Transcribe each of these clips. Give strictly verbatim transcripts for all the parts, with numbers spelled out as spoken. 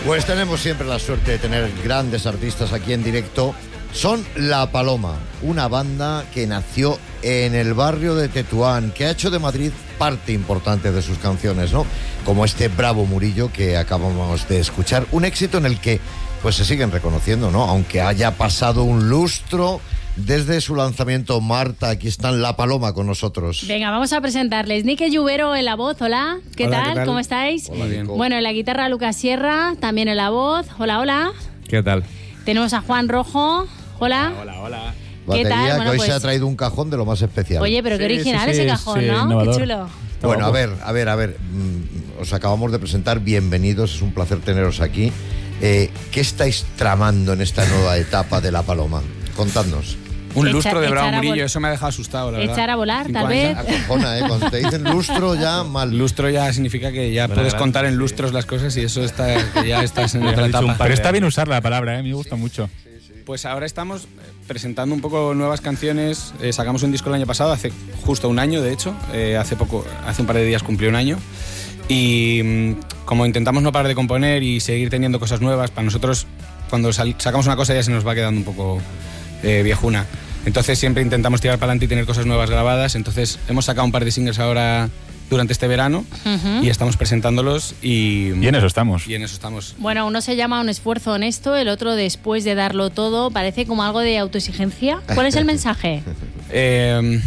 Pues tenemos siempre la suerte de tener grandes artistas aquí en directo. Son La Paloma, una banda que nació en el barrio de Tetuán, que ha hecho de Madrid parte importante de sus canciones, ¿no? Como este Bravo Murillo que acabamos de escuchar. Un éxito en el que pues se siguen reconociendo, ¿no? Aunque haya pasado un lustro desde su lanzamiento. Marta, aquí están La Paloma con nosotros. Venga, vamos a presentarles. Nique Lluvero en la voz, hola. ¿Qué, Hola, tal? ¿qué tal? ¿Cómo estáis? Hola, bien. Bueno, en la guitarra Lucas Sierra, también en la voz. Hola, hola. ¿Qué tal? Tenemos a Juan Rojo. Hola. Hola, hola. ¿Qué Batería, tal? que Bueno, hoy pues- se ha traído un cajón de lo más especial. Oye, pero qué Sí, original sí, sí, ese cajón, sí, ¿no? innovador. Qué chulo. Está Bueno, a guapo. ver, a ver, a ver. mm, Os acabamos de presentar, bienvenidos, es un placer teneros aquí. Eh, ¿Qué estáis tramando en esta nueva etapa de La Paloma? Contadnos. Un Echa- lustro de echar Bravo a Murillo, vol- eso me ha dejado asustado, la verdad. Echar a volar, Cinco tal años. vez. Acojona, ¿eh? Cuando te dicen lustro ya mal. Lustro ya significa que ya Bueno, puedes gracias, contar en sí. lustros las cosas y eso está, que ya estás en Ya otra has dicho un etapa. par Pero de está bien años. usar la palabra, ¿eh? Me gusta mucho. Pues ahora estamos eh, presentando un poco nuevas canciones. Eh, sacamos un disco el año pasado, hace justo un año, de hecho. Eh, hace poco, hace un par de días cumplió un año. Y mm, como intentamos no parar de componer y seguir teniendo cosas nuevas, para nosotros, cuando sal- sacamos una cosa ya se nos va quedando un poco eh, viejuna. Entonces siempre intentamos tirar para adelante y tener cosas nuevas grabadas. Entonces hemos sacado un par de singles ahora durante este verano Ujú. y estamos presentándolos y, Y en eso estamos. y en eso estamos. Bueno, uno se llama Un esfuerzo honesto, el otro Después de darlo todo. Parece como algo de autoexigencia. ¿Cuál es el mensaje? Eh,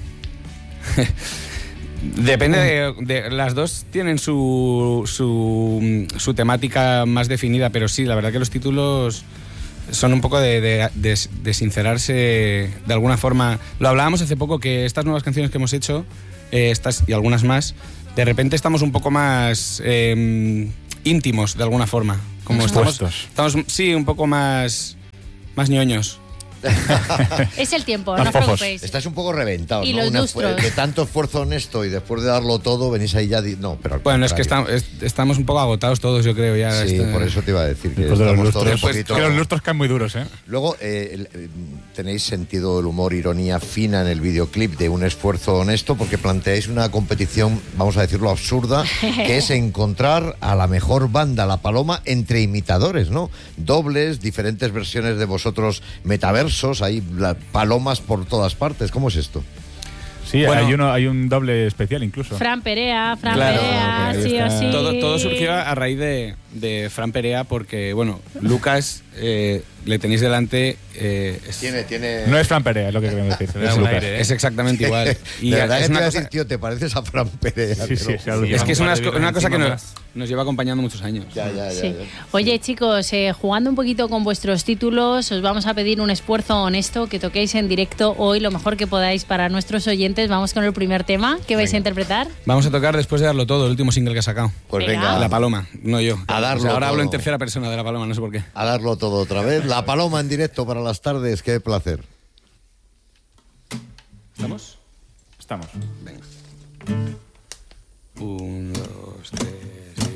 Depende de, de- las dos tienen su, su, su temática más definida, pero sí, la verdad que los títulos son un poco de, de- de- de sincerarse de alguna forma. Lo hablábamos hace poco que estas nuevas canciones que hemos hecho, eh, estas y algunas más, de repente estamos un poco más eh, íntimos de alguna forma. Como estamos, Expuestos. estamos, sí, un poco más, más ñoños. Es el tiempo, Más no os fofos. preocupéis. Estáis un poco reventados, Y ¿no? los Una- lustros. de tanto esfuerzo honesto y después de darlo todo, venís ahí ya... di- No, pero al Bueno, es que contrario. estamos, estamos un poco agotados todos, yo creo. Ya Sí, Este- por eso te iba a decir que Después de los estamos lustros. todos un Pues, poquito... Que los lustros caen muy duros, ¿eh? Luego, eh, el- eh, tenéis sentido del humor, ironía fina en el videoclip de Un esfuerzo honesto, porque planteáis una competición, vamos a decirlo, absurda, que es encontrar a la mejor banda, La Paloma, entre imitadores, ¿no? Dobles, diferentes versiones de vosotros, metaversos, hay la- palomas por todas partes. ¿Cómo es esto? Sí, Bueno. hay, uno, hay un doble especial incluso. Fran Perea, Fran Claro, Perea, ahí sí o está. sí. Todo, todo surgió a raíz de, de Fran Perea porque, bueno, Lucas eh, le tenéis delante. eh, es, Tiene, tiene... No es Fran Perea, es lo que queremos decir. Se le da Es un Lucas. aire, ¿eh? es exactamente igual. Y de verdad que es te una iba a cosa, decir, tío, te pareces a Fran Perea. Sí, te sí, lo sí, juro. es que es una, un par de una cosa que birras nos, encima nos lleva acompañando muchos años. Ya, ya, ya, Sí. ya. Oye, chicos, eh, jugando un poquito con vuestros títulos, os vamos a pedir un esfuerzo honesto, que toquéis en directo hoy lo mejor que podáis para nuestros oyentes. Vamos con el primer tema que vais a interpretar. Vamos a tocar Después de darlo todo, el último single que ha sacado. Pues Venga. venga, La Paloma, no yo. A darlo O sea, ahora hablo en todo. tercera persona de La Paloma, no sé por qué. a darlo todo otra vez. La Paloma en directo para las tardes, qué placer. ¿Estamos? Estamos. Venga. Un, dos, tres.